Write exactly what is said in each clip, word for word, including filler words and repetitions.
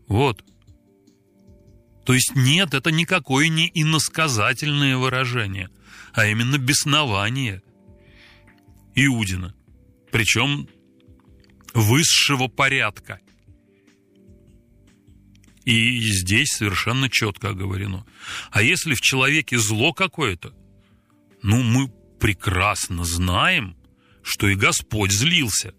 Вот. То есть нет, это никакое не иносказательное выражение, а именно беснование Иудина. Причем высшего порядка. И здесь совершенно четко оговорено. А если в человеке зло какое-то, ну, мы прекрасно знаем, что и Господь злился.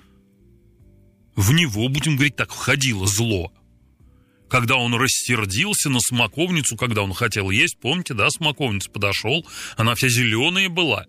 В него, будем говорить так, входило зло. Когда он рассердился на смоковницу, когда он хотел есть, помните, да, смоковница подошел, она вся зеленая была.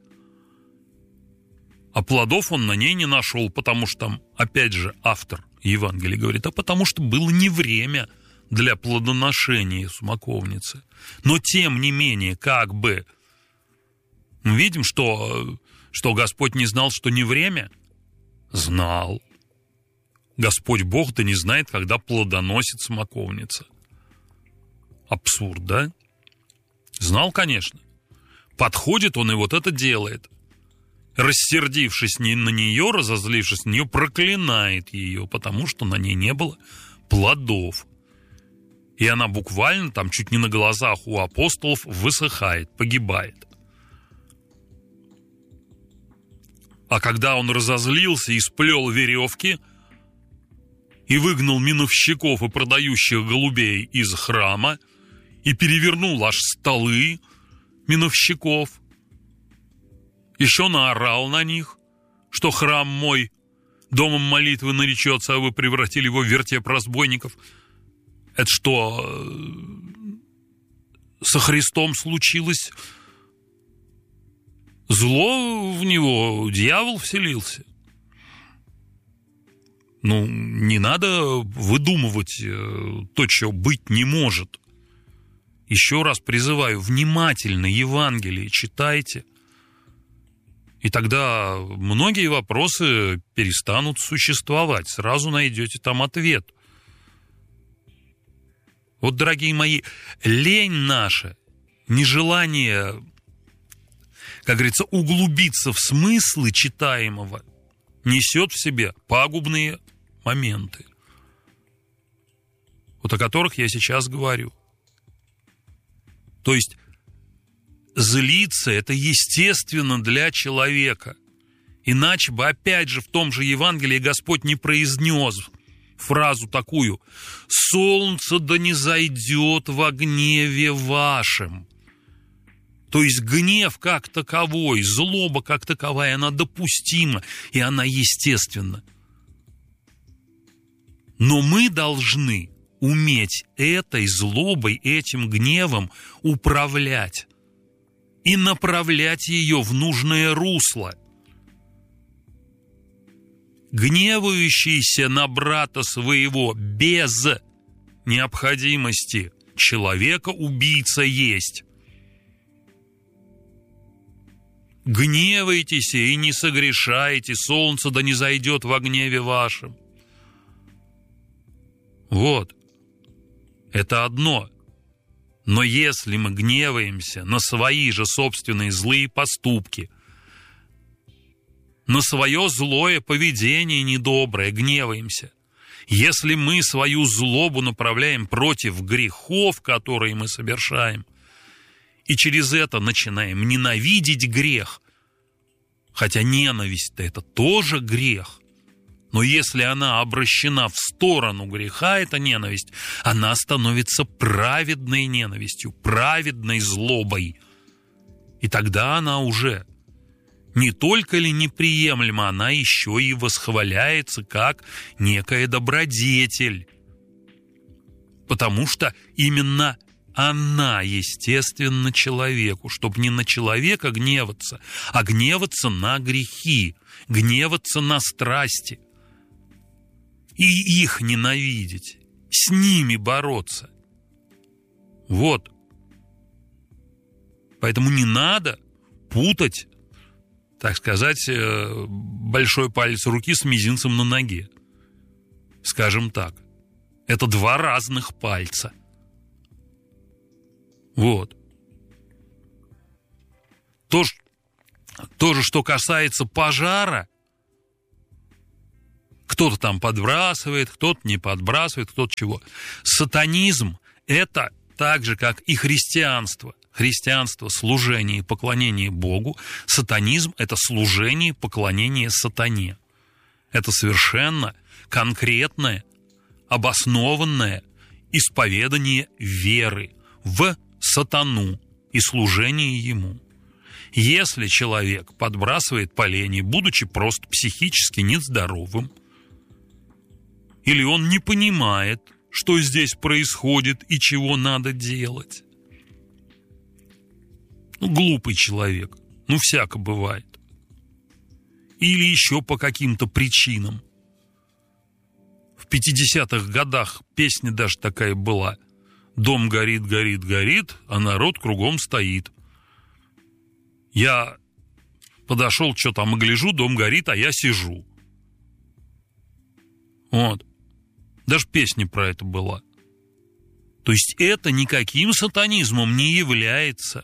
А плодов он на ней не нашел, потому что там, опять же, автор Евангелия говорит, а потому что было не время для плодоношения смоковницы. Но тем не менее, как бы, мы видим, что, что Господь не знал, что не время? Знал. Господь Бог-то не знает, когда плодоносит смоковница. Абсурд, да? Знал, конечно. Подходит он и вот это делает. Рассердившись на нее, разозлившись на нее, проклинает ее, потому что на ней не было плодов. И она буквально там чуть не на глазах у апостолов высыхает, погибает. А когда он разозлился и сплел веревки и выгнал миновщиков и продающих голубей из храма и перевернул аж столы миновщиков, еще наорал на них, что храм мой домом молитвы наречется, а вы превратили его в вертеп разбойников. Это что, со Христом случилось? Зло в него, дьявол вселился. Ну, не надо выдумывать то, чего быть не может. Еще раз призываю, внимательно Евангелие читайте. И тогда многие вопросы перестанут существовать. Сразу найдете там ответ. Вот, дорогие мои, лень наша, нежелание, как говорится, углубиться в смыслы читаемого, несет в себе пагубные моменты, вот о которых я сейчас говорю. То есть злиться – это естественно для человека. Иначе бы, опять же, в том же Евангелии Господь не произнес фразу такую: «Солнце да не зайдет во гневе вашем». То есть гнев как таковой, злоба как таковая, она допустима, и она естественна. Но мы должны уметь этой злобой, этим гневом управлять и направлять ее в нужное русло. Гневающийся на брата своего без необходимости человека убийца есть. Гневайтесь и не согрешайте, солнце да не зайдет во гневе вашем. Вот. Это одно. Но если мы гневаемся на свои же собственные злые поступки, на свое злое поведение недоброе, гневаемся, если мы свою злобу направляем против грехов, которые мы совершаем, и через это начинаем ненавидеть грех, хотя ненависть-то это тоже грех, но если она обращена в сторону греха, эта ненависть, она становится праведной ненавистью, праведной злобой. И тогда она уже не только ли неприемлема, она еще и восхваляется как некая добродетель. Потому что именно она естественна человеку, чтобы не на человека гневаться, а гневаться на грехи, гневаться на страсти. И их ненавидеть, с ними бороться. Вот. Поэтому не надо путать, так сказать, большой палец руки с мизинцем на ноге. Скажем так. Это два разных пальца. Вот. То, то же, что касается пожара, Кто-то там подбрасывает, кто-то не подбрасывает, кто-то чего. Сатанизм – это так же, как и христианство. Христианство – служение и поклонение Богу. Сатанизм – это служение и поклонение сатане. Это совершенно конкретное, обоснованное исповедание веры в сатану и служение ему. Если человек подбрасывает поленья, будучи просто психически нездоровым, или он не понимает, что здесь происходит и чего надо делать, ну, глупый человек, ну, всяко бывает. Или еще по каким-то причинам. В пятидесятых годах песня даже такая была. Дом горит, горит, горит, а народ кругом стоит. Я подошел, что там, и гляжу, дом горит, а я сижу. Вот. Даже песня про это была. То есть это никаким сатанизмом не является.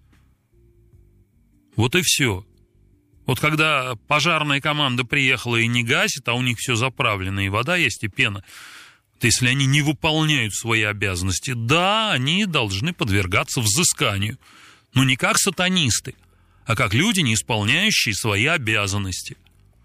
Вот и все. Вот когда пожарная команда приехала и не гасит, а у них все заправлено, и вода есть, и пена, то если они не выполняют свои обязанности, да, они должны подвергаться взысканию. Но не как сатанисты, а как люди, не исполняющие свои обязанности.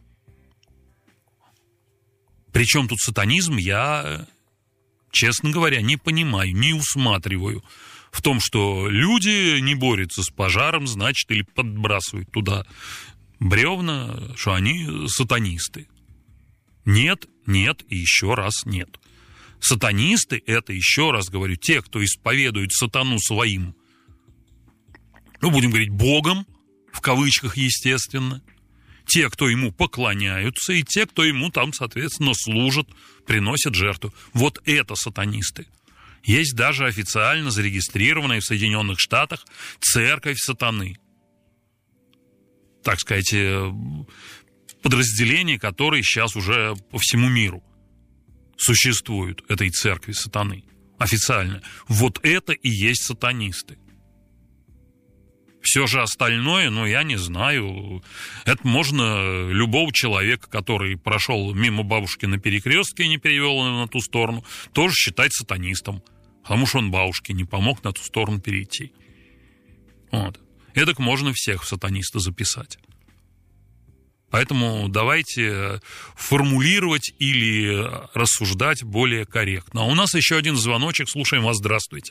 Причем тут сатанизм, я, честно говоря, не понимаю, не усматриваю. В том, что люди не борются с пожаром, значит, или подбрасывают туда бревна, что они сатанисты. Нет, нет и еще раз нет. Сатанисты, это, еще раз говорю, те, кто исповедует сатану своим, ну, будем говорить, богом, в кавычках, естественно, те, кто ему поклоняются, и те, кто ему там, соответственно, служат, приносят жертву. Вот это сатанисты. Есть даже официально зарегистрированная в Соединенных Штатах церковь сатаны. Так сказать, подразделение, которое сейчас уже по всему миру существует, этой церкви сатаны. Официально. Вот это и есть сатанисты. Все же остальное, ну, я не знаю. Это можно любого человека, который прошел мимо бабушки на перекрестке и не перевел ее на ту сторону, тоже считать сатанистом. Потому что он бабушке не помог на ту сторону перейти. Вот. Эдак можно всех в сатаниста записать. Поэтому давайте формулировать или рассуждать более корректно. А у нас еще один звоночек. Слушаем вас. Здравствуйте.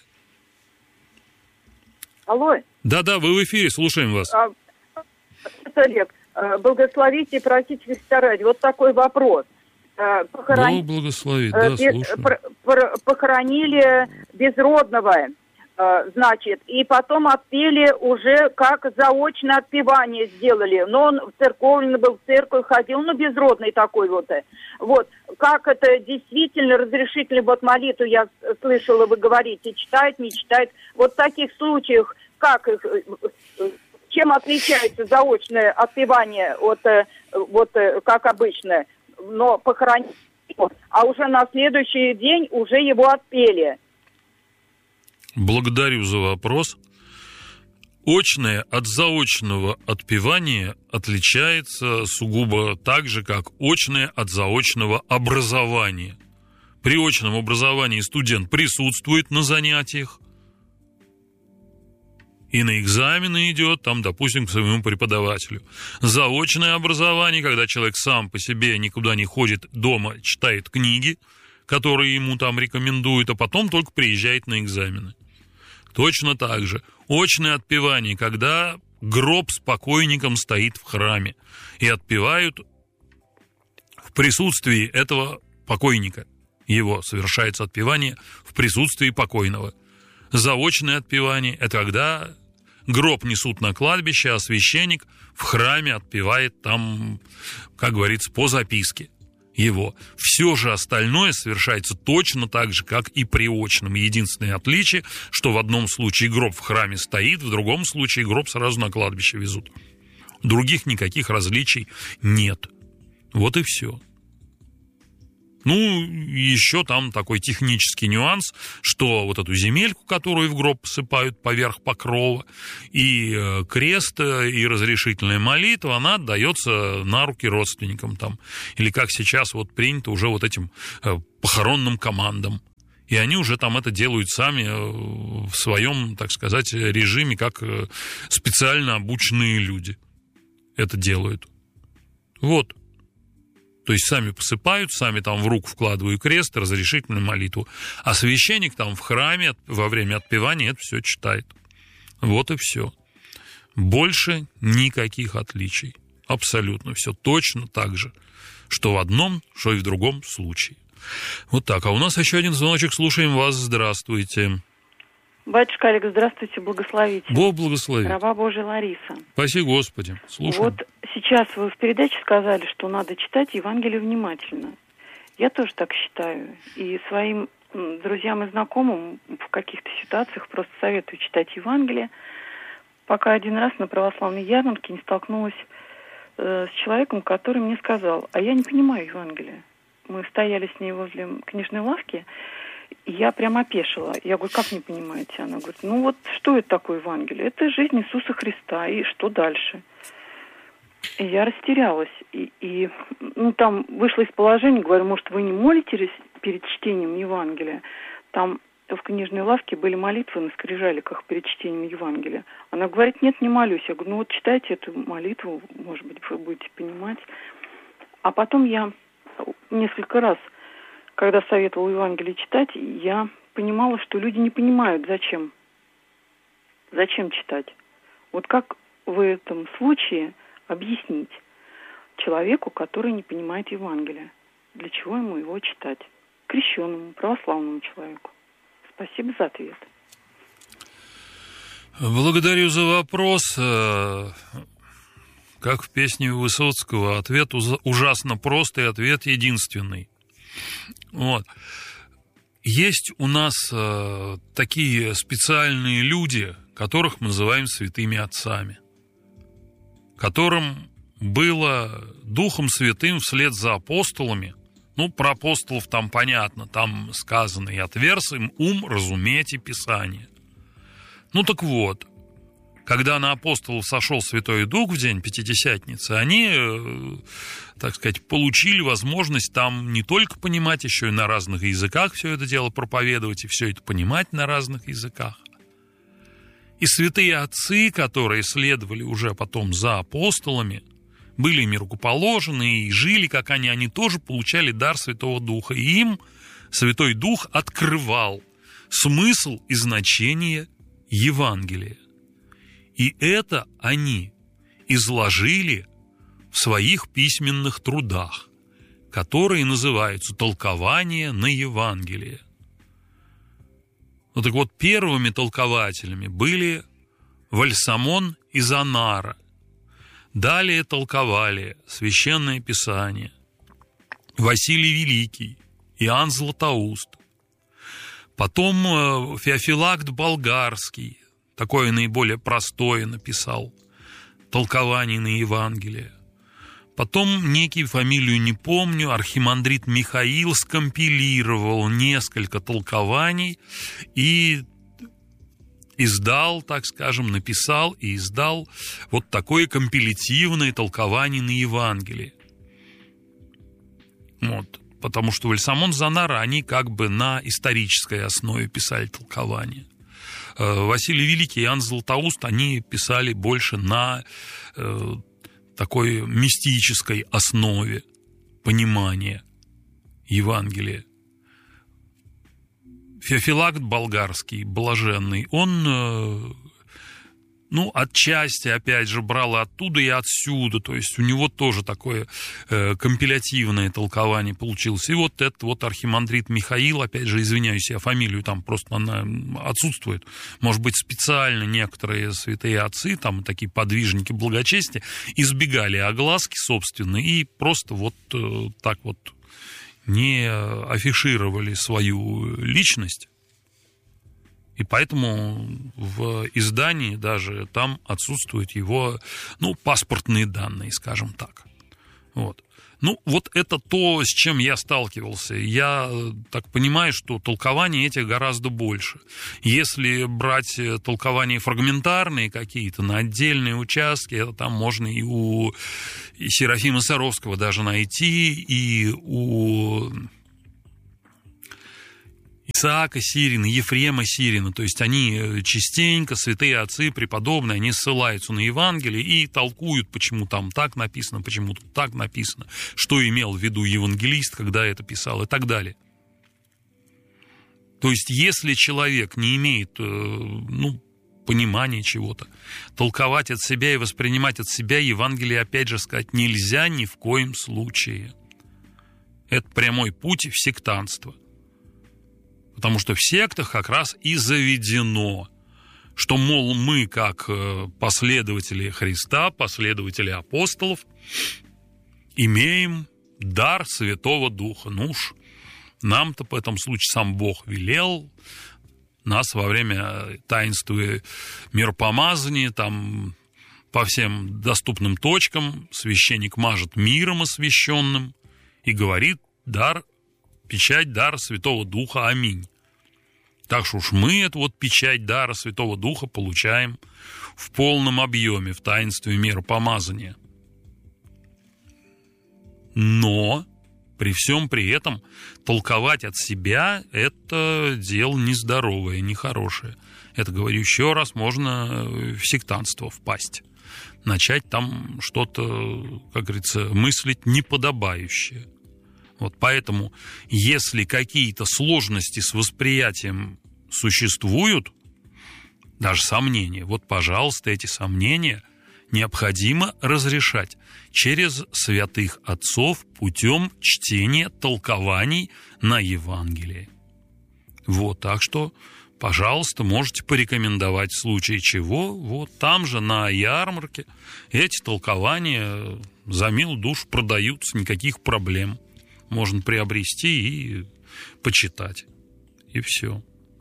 Алло. Да-да, вы в эфире. Слушаем вас. А, Олег, благословите и простите Христа ради. Вот такой вопрос. Похорон... Бог благословит, да, без... слушаю. Похоронили безродного, значит, и потом отпели уже как заочное отпевание сделали. Но он в церковный был, в церковь ходил, ну, безродный такой вот. Вот, как это действительно разрешительно, вот молитву я слышала, вы говорите, читает, не читает. Вот в таких случаях, как их, чем отличается заочное отпевание от, вот, как обычно, но похоронили, а уже на следующий день уже его отпели. Благодарю за вопрос. Очное от заочного отпевания отличается сугубо так же, как очное от заочного образования. При очном образовании студент присутствует на занятиях и на экзамены идет, там, допустим, к своему преподавателю. Заочное образование, когда человек сам по себе никуда не ходит, дома читает книги, которые ему там рекомендуют, а потом только приезжает на экзамены. Точно так же. Очное отпевание, когда гроб с покойником стоит в храме и отпевают в присутствии этого покойника. Его совершается отпевание в присутствии покойного. Заочное отпевание – это когда гроб несут на кладбище, а священник в храме отпевает там, как говорится, по записке его. Все же остальное совершается точно так же, как и при очном. Единственное отличие, что в одном случае гроб в храме стоит, в другом случае гроб сразу на кладбище везут. Других никаких различий нет. Вот и все. Ну, еще там такой технический нюанс, что вот эту земельку, которую в гроб посыпают поверх покрова, и крест, и разрешительная молитва, она отдается на руки родственникам там. Или как сейчас вот принято уже вот этим похоронным командам. И они уже там это делают сами в своем, так сказать, режиме, как специально обученные люди это делают. Вот. То есть сами посыпают, сами там в руку вкладывают крест, разрешительную молитву. А священник там в храме во время отпевания это все читает. Вот и все. Больше никаких отличий. Абсолютно все точно так же. Что в одном, что и в другом случае. Вот так. А у нас еще один звоночек. Слушаем вас. Здравствуйте. Батюшка Олег, здравствуйте, благословите. Бог благословит. Раба Божия Лариса. Спаси Господи. Слушаем. Вот сейчас вы в передаче сказали, что надо читать Евангелие внимательно. Я тоже так считаю. И своим друзьям и знакомым в каких-то ситуациях просто советую читать Евангелие. Пока один раз на православной ярмарке не столкнулась э, с человеком, который мне сказал: а я не понимаю Евангелие. Мы стояли с ней возле книжной лавки, и я прям опешила. Я говорю: как не понимаете? Она говорит: ну вот что это такое Евангелие? Это жизнь Иисуса Христа, и что дальше? И я растерялась. И, и ну, там вышла из положения, говорю: может, вы не молитесь перед чтением Евангелия? Там в книжной лавке были молитвы на скрижаликах перед чтением Евангелия. Она говорит: нет, не молюсь. Я говорю: ну вот читайте эту молитву, может быть, вы будете понимать. А потом я несколько раз, когда советовала Евангелие читать, я понимала, что люди не понимают, зачем. Зачем читать. Вот как в этом случае объяснить человеку, который не понимает Евангелие, для чего ему его читать? Крещенному, православному человеку. Спасибо за ответ. Благодарю за вопрос. Как в песне Высоцкого, ответ ужасно простый, ответ единственный. Вот. Есть у нас э, такие специальные люди, которых мы называем святыми отцами, которым было Духом Святым вслед за апостолами. Ну, про апостолов там понятно, там сказано: и отверз им ум разуметь и Писание. Ну так вот, когда на апостолов сошел Святой Дух в день Пятидесятницы, они, так сказать, получили возможность там не только понимать, еще и на разных языках все это дело проповедовать, и все это понимать на разных языках. И святые отцы, которые следовали уже потом за апостолами, были ими рукоположены и жили, как они, они тоже получали дар Святого Духа. И им Святой Дух открывал смысл и значение Евангелия. И это они изложили в своих письменных трудах, которые называются «Толкование на Евангелие». Ну так вот, первыми толкователями были Вальсамон и Занара. Далее толковали Священное Писание Василий Великий, Иоанн Златоуст. Потом Феофилакт Болгарский, такое наиболее простое, написал толкование на Евангелие. Потом некий, фамилию не помню, архимандрит Михаил скомпилировал несколько толкований и издал, так скажем, написал и издал вот такое компилятивное толкование на Евангелие. Вот. Потому что Вальсамон, Занара, они как бы на исторической основе писали толкование. Василий Великий и Иоанн Златоуст, они писали больше на э, такой мистической основе понимания Евангелия. Феофилакт Болгарский, блаженный, он, э, ну, отчасти, опять же, брал и оттуда, и отсюда, то есть у него тоже такое э, компилятивное толкование получилось. И вот этот вот архимандрит Михаил, опять же, извиняюсь, я фамилию там просто, она отсутствует, может быть, специально некоторые святые отцы, там такие подвижники благочестия, избегали огласки, собственно, и просто вот э, так вот не афишировали свою личность. И поэтому в издании даже там отсутствуют его, ну, паспортные данные, скажем так. Вот. Ну, вот это то, с чем я сталкивался. Я так понимаю, что толкований этих гораздо больше. Если брать толкования фрагментарные какие-то на отдельные участки, это там можно и у и Серафима Саровского даже найти, и у Исаака Сирина, Ефрема Сирина, то есть они частенько, святые отцы, преподобные, они ссылаются на Евангелие и толкуют, почему там так написано, почему тут так написано, что имел в виду евангелист, когда это писал и так далее. То есть если человек не имеет, ну, понимания чего-то, толковать от себя и воспринимать от себя Евангелие, опять же сказать, нельзя ни в коем случае. Это прямой путь в сектантство. Потому что в сектах как раз и заведено, что, мол, мы, как последователи Христа, последователи апостолов, имеем дар Святого Духа. Ну уж нам-то в этом случае сам Бог велел нас во время таинства миропомазания, там по всем доступным точкам священник мажет миром освященным и говорит дар, печать дара Святого Духа, аминь. Так что уж мы эту вот печать дара Святого Духа получаем в полном объеме в таинстве миропомазания. Но при всем при этом толковать от себя – это дело нездоровое, нехорошее. Это, говорю еще раз, можно в сектантство впасть. Начать там что-то, как говорится, мыслить неподобающее. Вот поэтому, если какие-то сложности с восприятием существуют, даже сомнения, вот, пожалуйста, эти сомнения необходимо разрешать через святых отцов путем чтения толкований на Евангелие. Вот, так что, пожалуйста, можете порекомендовать в случае чего, вот там же на ярмарке эти толкования за милую душу продаются, никаких проблем. Можно приобрести и почитать. И все.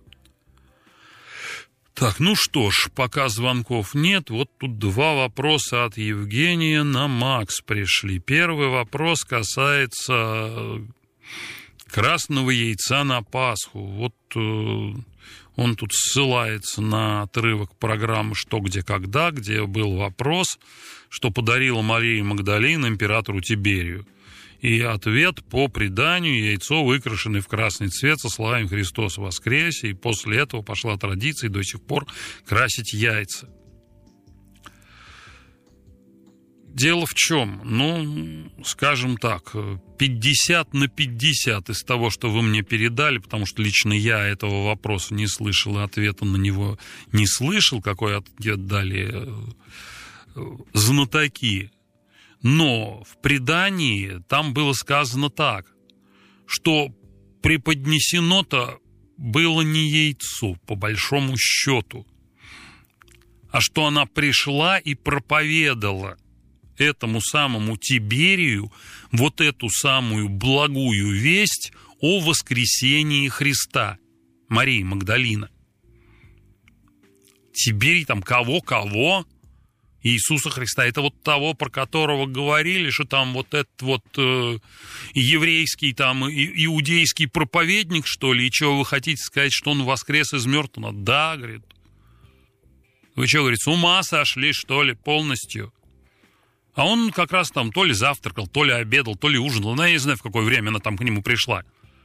Так, ну что ж, пока звонков нет, вот тут два вопроса от Евгения на Макс пришли. Первый вопрос касается красного яйца на Пасху. Вот э, он тут ссылается на отрывок программы «Что, где, когда», где был вопрос, что подарила Мария Магдалина императору Тиберию. И ответ: по преданию, яйцо, выкрашенное в красный цвет со словами «Христос воскресе», и после этого пошла традиция до сих пор красить яйца. Дело в чем? Ну, скажем так, пятьдесят на пятьдесят из того, что вы мне передали, потому что лично я этого вопроса не слышал и ответа на него не слышал, какой ответ дали знатоки. Но в предании там было сказано так, что преподнесено-то было не яйцо, по большому счету, а что она пришла и проповедала этому самому Тиберию вот эту самую благую весть о воскресении Христа, Марии Магдалина. Тиберий там кого-кого? Иисуса Христа. Это вот того, про которого говорили, что там вот этот вот э, еврейский, там, и, иудейский проповедник, что ли, и что, вы хотите сказать, что он воскрес из мертвых? Да, говорит. Вы что, говорит, с ума сошли, что ли, полностью? А он как раз там то ли завтракал, то ли обедал, то ли ужинал. Ну, я не знаю, в какое время она там к нему пришла.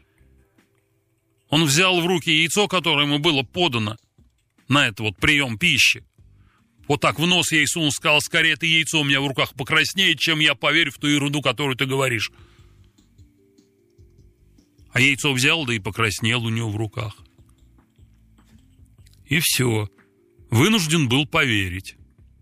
Он взял в руки яйцо, которое ему было подано на этот вот прием пищи. Вот так в нос ей сунул, сказал: скорее это яйцо у меня в руках покраснеет, чем я поверю в ту ерунду, которую ты говоришь. А яйцо взял, да и покраснел у него в руках. И все. Вынужден был поверить,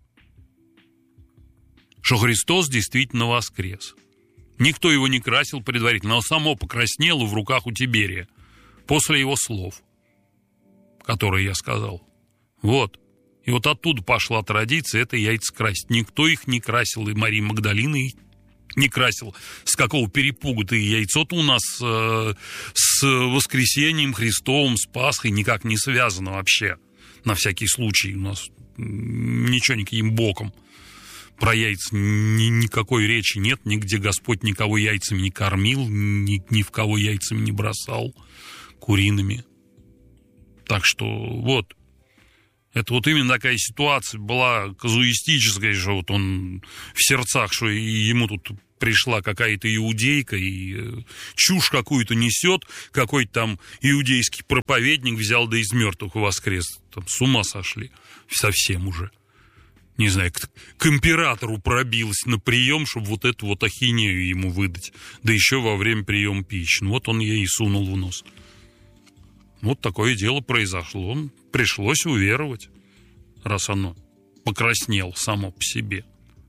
что Христос действительно воскрес. Никто его не красил предварительно, но само покраснело в руках у Тиберия после его слов, которые я сказал. Вот. И вот оттуда пошла традиция это яйца красить. Никто их не красил, и Мария Магдалина их не красил. С какого перепугу-то и яйцо-то у нас э, с воскресением Христовым, с Пасхой никак не связано вообще. На всякий случай у нас ничего никаким боком. Про яйца ни, никакой речи нет, нигде Господь никого яйцами не кормил, ни, ни в кого яйцами не бросал, куриными. Так что вот, это вот именно такая ситуация была казуистическая, что вот он в сердцах, что ему тут пришла какая-то иудейка и чушь какую-то несет, какой-то там иудейский проповедник взял да из мертвых воскрес. Там с ума сошли совсем уже. Не знаю, к, к императору пробилась на прием, чтобы вот эту вот ахинею ему выдать. Да еще во время приема пищи. Ну, вот он ей и сунул в нос. Вот такое дело произошло. Пришлось уверовать, раз оно покраснело само по себе.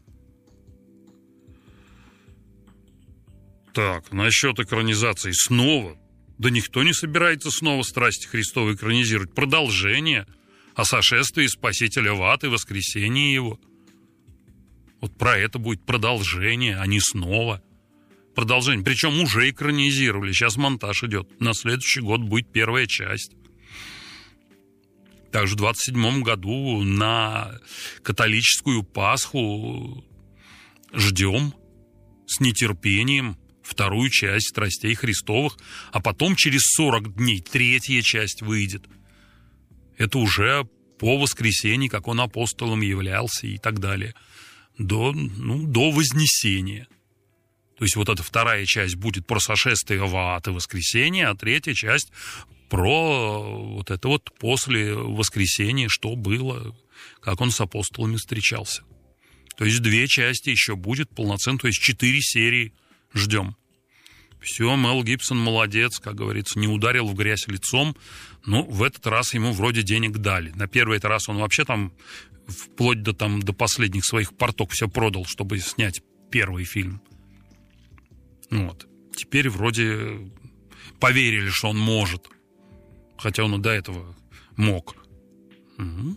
Так, насчет экранизации снова. Да никто не собирается снова страсти Христовы экранизировать. Продолжение о сошествии Спасителя в ад и воскресении его. Вот про это будет продолжение, а не снова. Продолжение. Причем уже экранизировали. Сейчас монтаж идет. На следующий год будет первая часть. Также в двадцать седьмом году на католическую Пасху ждем с нетерпением вторую часть «Страстей Христовых», а потом через сорок дней третья часть выйдет. Это уже по воскресенье, как он апостолом являлся и так далее. До, ну, до Вознесения. То есть вот эта вторая часть будет про сошествие в ад и воскресение, а третья часть про вот это вот после воскресения, что было, как он с апостолами встречался. То есть две части еще будет полноценно, то есть четыре серии ждем. Все, Мел Гибсон молодец, как говорится, не ударил в грязь лицом. Ну, в этот раз ему вроде денег дали. На первый раз он вообще там вплоть до, там, до последних своих порток все продал, чтобы снять первый фильм. Вот. Теперь вроде поверили, что он может. Хотя он и до этого мог. Угу.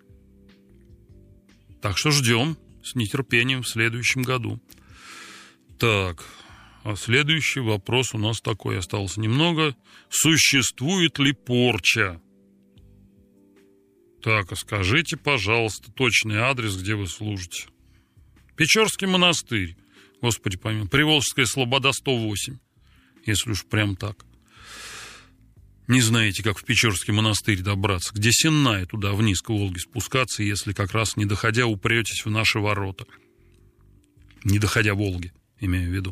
Так что ждем с нетерпением в следующем году. Так, а следующий вопрос у нас такой, остался немного. Существует ли порча? Так, а скажите, пожалуйста, точный адрес, где вы служите. Печорский монастырь, Господи помилуй, Приволжская Слобода, сто восемь, если уж прям так. Не знаете, как в Печорский монастырь добраться, где Сенная, туда вниз к Волге спускаться, если как раз не доходя упретесь в наши ворота. Не доходя Волги, имею в виду.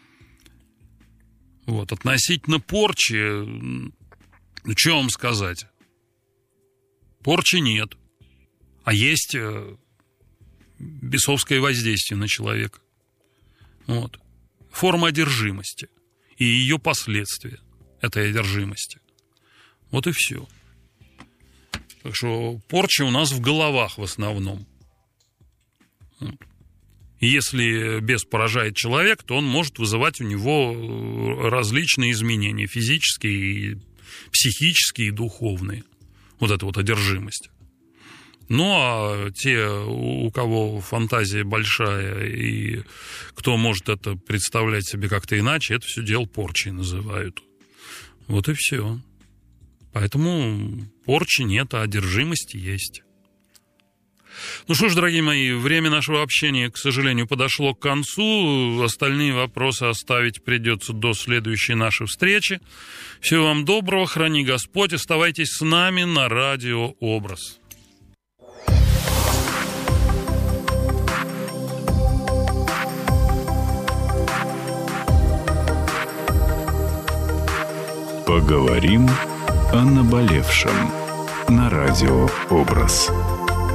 Вот, относительно порчи, ну, что вам сказать? Порчи нет, а есть э, бесовское воздействие на человека. Вот. Форма одержимости и ее последствия этой одержимости. Вот и все. Так что порча у нас в головах в основном. Вот. Если бес поражает человека, то он может вызывать у него различные изменения, физические, психические и духовные. Вот эта вот одержимость. Ну, а те, у кого фантазия большая и кто может это представлять себе как-то иначе, это все дело порчей называют. Вот и все. Поэтому порчи нет, а одержимость есть. Ну что ж, дорогие мои, время нашего общения, к сожалению, подошло к концу. Остальные вопросы оставить придется до следующей нашей встречи. Всего вам доброго, храни Господь. Оставайтесь с нами на радио «Образ». Поговорим о наболевшем на радио «Образ».